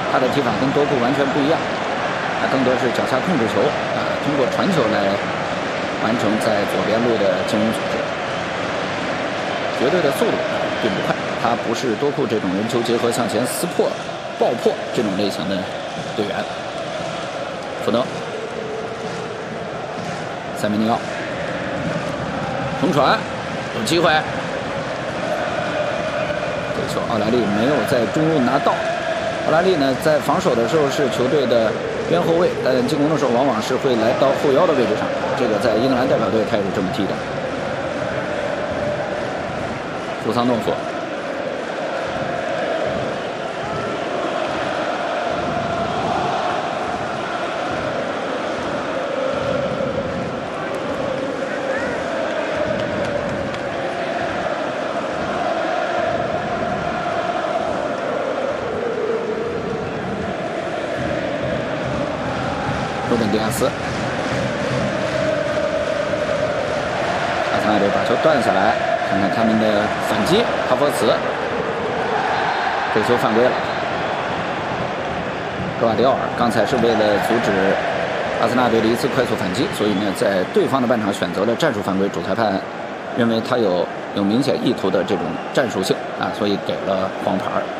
他的踢法跟多库完全不一样，更多是脚下控制球通过传球来完成在左边路的进攻组织，绝对的速度并不快，他不是多库这种人球结合向前撕破、爆破这种类型的队员。福德、塞梅尼奥冲传有机会，这球奥莱利没有在中路拿到。奥莱利呢，在防守的时候是球队的边后卫，但进攻的时候往往是会来到后腰的位置上。这个在英格兰代表队他也是这么踢的。富桑诺夫。罗本·迪亚斯，阿森纳队把球断下来，看看他们的反击。哈弗茨，这球犯规了。格瓦迪奥尔刚才是为了阻止阿森纳队的一次快速反击，所以呢，在对方的半场选择了战术犯规，主裁判认为他有明显意图的这种战术性所以给了黄牌。